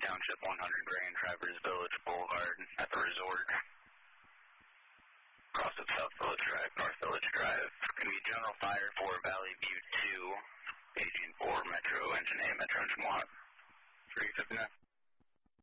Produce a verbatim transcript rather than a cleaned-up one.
Township one hundred Grand Traverse Village Boulevard at the resort. Cross of South Village Drive, North Village Drive. Going to be General Fire for Valley View two, paging for Metro Engine A, Metro Engine one. three fifty-nine.